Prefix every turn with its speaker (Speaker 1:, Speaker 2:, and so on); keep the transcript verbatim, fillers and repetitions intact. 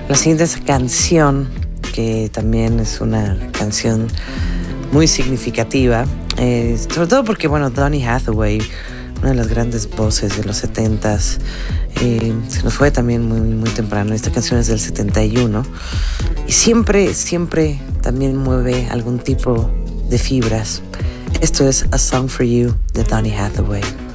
Speaker 1: La siguiente canción, que también es una canción muy significativa, eh, sobre todo porque, bueno, Donny Hathaway, una de las grandes voces de los setentas, eh, se nos fue también muy, muy temprano. Esta canción es del setenta y uno y siempre, siempre también mueve algún tipo de fibras. Esto es A Song for You de Donny Hathaway.